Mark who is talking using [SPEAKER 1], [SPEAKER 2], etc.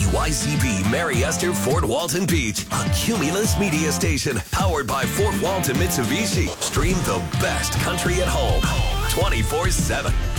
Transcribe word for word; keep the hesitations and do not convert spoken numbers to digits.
[SPEAKER 1] W Y C P Mary Esther Fort Walton Beach, a Cumulus media station powered by Fort Walton Mitsubishi. Stream the best country at home twenty-four seven.